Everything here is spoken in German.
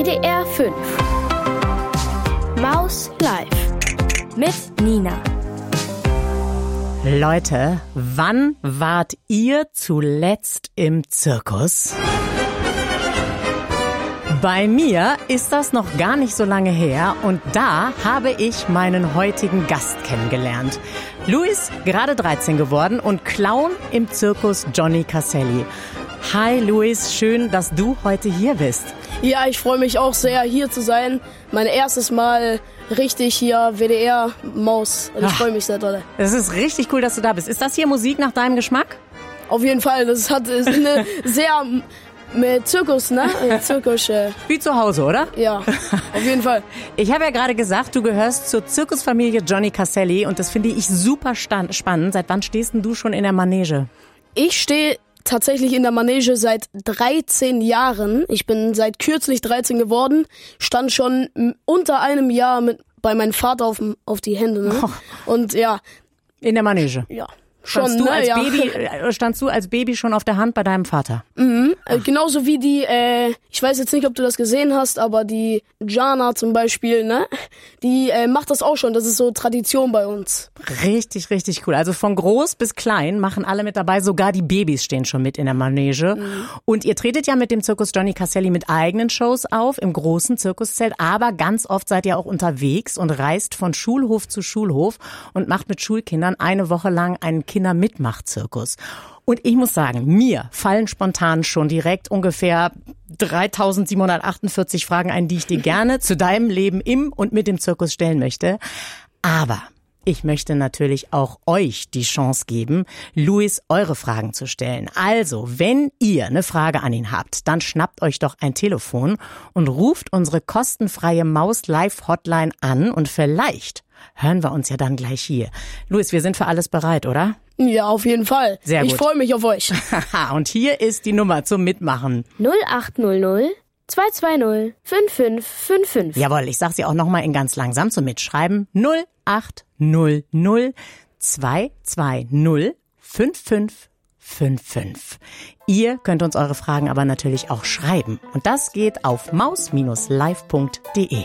WDR 5 Maus Live mit Nina. Leute, wann wart ihr zuletzt im Zirkus? Bei mir ist das noch gar nicht so lange her und da habe ich meinen heutigen Gast kennengelernt. Luis, gerade 13 geworden und Clown im Zirkus Johnny Caselli. Hi Luis, schön, dass du heute hier bist. Ja, ich freue mich auch sehr, hier zu sein. Mein erstes Mal richtig hier WDR Maus und ich freue mich sehr doll. Es ist richtig cool, dass du da bist. Ist das hier Musik nach deinem Geschmack? Auf jeden Fall, das hat eine sehr mit Zirkus, ne? Zirkus. Wie zu Hause, oder? Ja, auf jeden Fall. Ich habe ja gerade gesagt, du gehörst zur Zirkusfamilie Johnny Caselli und das finde ich super spannend. Seit wann stehst denn du schon in der Manege? Ich stehe tatsächlich in der Manege seit 13 Jahren. Ich bin seit kürzlich 13 geworden, stand schon unter einem Jahr bei meinem Vater auf die Hände. Ne? Und ja. In der Manege? Ja. Standst du als Baby schon auf der Hand bei deinem Vater? Mhm. Genauso wie die, ich weiß jetzt nicht, ob du das gesehen hast, aber die Jana zum Beispiel, ne? Die macht das auch schon. Das ist so Tradition bei uns. Richtig, richtig cool. Also von groß bis klein machen alle mit dabei. Sogar die Babys stehen schon mit in der Manege. Mhm. Und ihr tretet ja mit dem Zirkus Johnny Caselli mit eigenen Shows auf im großen Zirkuszelt. Aber ganz oft seid ihr auch unterwegs und reist von Schulhof zu Schulhof und macht mit Schulkindern eine Woche lang einen Kindermitmachzirkus. Und ich muss sagen, mir fallen spontan schon direkt ungefähr 3748 Fragen ein, die ich dir gerne zu deinem Leben im und mit dem Zirkus stellen möchte. Aber ich möchte natürlich auch euch die Chance geben, Luis eure Fragen zu stellen. Also, wenn ihr eine Frage an ihn habt, dann schnappt euch doch ein Telefon und ruft unsere kostenfreie Maus-Live-Hotline an und vielleicht hören wir uns ja dann gleich hier. Luis, wir sind für alles bereit, oder? Ja, auf jeden Fall. Sehr gut. Ich freue mich auf euch. Und hier ist die Nummer zum Mitmachen. 0800 220 5555. Jawohl, ich sag sie auch nochmal in ganz langsam zum Mitschreiben. 0800 220 5555. Ihr könnt uns eure Fragen aber natürlich auch schreiben. Und das geht auf maus-live.de.